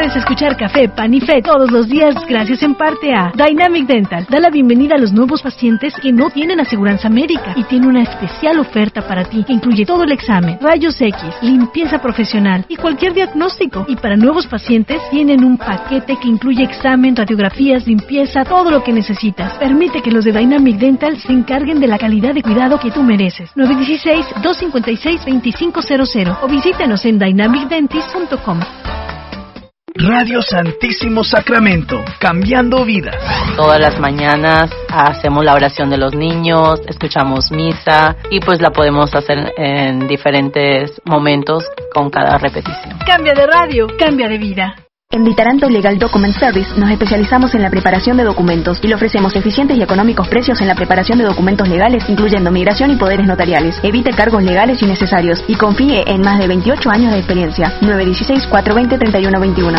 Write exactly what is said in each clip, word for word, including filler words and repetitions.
Puedes escuchar Café, Pan y Fe todos los días gracias en parte a Dynamic Dental. Da la bienvenida a los nuevos pacientes que no tienen aseguranza médica y tiene una especial oferta para ti que incluye todo el examen, rayos X, limpieza profesional y cualquier diagnóstico. Y para nuevos pacientes tienen un paquete que incluye examen, radiografías, limpieza, todo lo que necesitas. Permite que los de Dynamic Dental se encarguen de la calidad de cuidado que tú mereces. nueve uno seis, dos cinco seis, dos cinco cero cero o visítanos en dynamic dentist punto com. Radio Santísimo Sacramento, cambiando vidas. Todas las mañanas hacemos la oración de los niños, escuchamos misa y pues la podemos hacer en diferentes momentos con cada repetición. Cambia de radio, cambia de vida. En Vitaranto Legal Document Service nos especializamos en la preparación de documentos y le ofrecemos eficientes y económicos precios en la preparación de documentos legales, incluyendo migración y poderes notariales. Evite cargos legales innecesarios y confíe en más de veintiocho años de experiencia. nueve uno seis, cuatro dos cero, tres uno dos uno.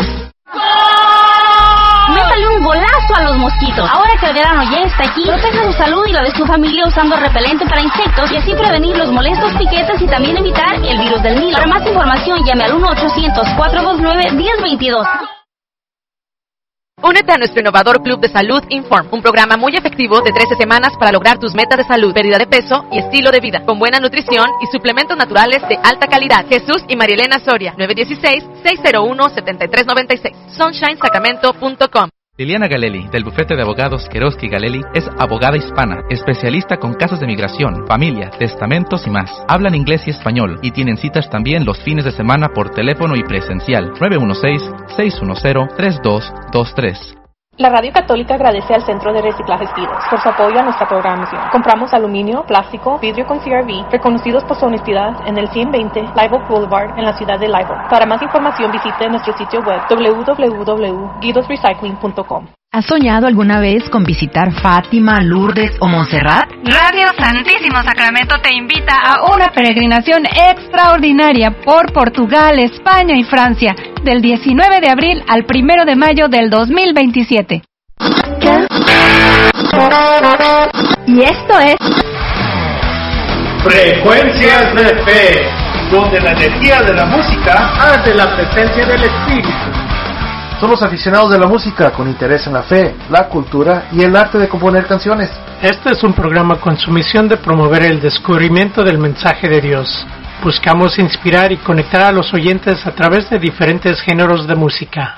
Métale un golazo a los mosquitos. Ahora que el verano ya está aquí, proteja su salud y la de su familia usando repelente para insectos y así prevenir los molestos piquetes y también evitar el virus del Nilo. Para más información llame al uno ochocientos, cuatro dos nueve, uno cero dos dos. Únete a nuestro innovador Club de Salud Inform, un programa muy efectivo de trece semanas para lograr tus metas de salud, pérdida de peso y estilo de vida, con buena nutrición y suplementos naturales de alta calidad. Jesús y Marielena Soria, nueve uno seis, seis cero uno, siete tres nueve seis, sunshine sacramento punto com. Liliana Galelli, del bufete de abogados Queroski Galelli, es abogada hispana, especialista con casos de migración, familia, testamentos y más. Hablan inglés y español y tienen citas también los fines de semana por teléfono y presencial. nueve uno seis, seis uno cero, tres dos dos tres. La Radio Católica agradece al Centro de Reciclajes Vidas por su apoyo a nuestra programación. Compramos aluminio, plástico, vidrio con C R V, reconocidos por su honestidad en el ciento veinte Live Oak Boulevard en la ciudad de Live Oak. Para más información visite nuestro sitio web doble u doble u doble u punto guidos recycling punto com. ¿Has soñado alguna vez con visitar Fátima, Lourdes o Montserrat? Radio Santísimo Sacramento te invita a una peregrinación extraordinaria por Portugal, España y Francia, del diecinueve de abril al primero de mayo del dos mil veintisiete. Y esto es Frecuencias de Fe, donde la energía de la música hace la presencia del Espíritu. Somos aficionados de la música con interés en la fe, la cultura y el arte de componer canciones. Este es un programa con su misión de promover el descubrimiento del mensaje de Dios. Buscamos inspirar y conectar a los oyentes a través de diferentes géneros de música.